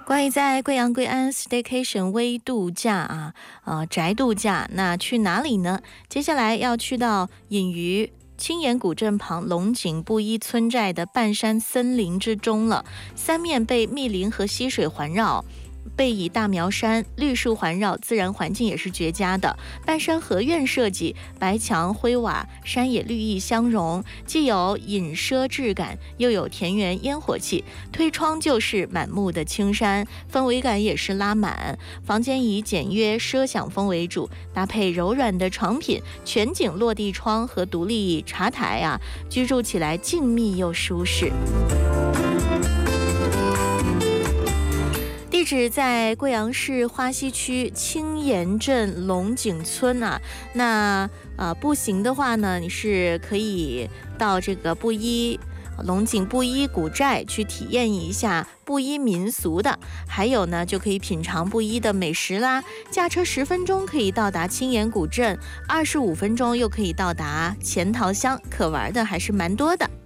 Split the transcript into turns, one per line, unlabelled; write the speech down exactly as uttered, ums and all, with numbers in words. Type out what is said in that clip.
关于在贵阳贵安 staycation 微度假啊，呃宅度假，那去哪里呢？接下来要去到隐于青岩古镇旁龙井布依村寨的半山森林之中了，三面被密林和溪水环绕，背以大苗山，绿树环绕，自然环境也是绝佳的。半山合院设计，白墙灰瓦，山野绿意相融，既有隐奢质感，又有田园烟火气。推窗就是满目的青山，氛围感也是拉满。房间以简约奢享风为主，搭配柔软的床品、全景落地窗和独立茶台啊，居住起来静谧又舒适。地址在贵阳市花溪区青岩镇龙井村啊，那呃步行的话呢，你是可以到这个布依龙井布依古寨去体验一下布依民俗的，还有呢就可以品尝布依的美食啦。驾车十分钟可以到达青岩古镇，二十五分钟又可以到达钱塘乡，可玩的还是蛮多的。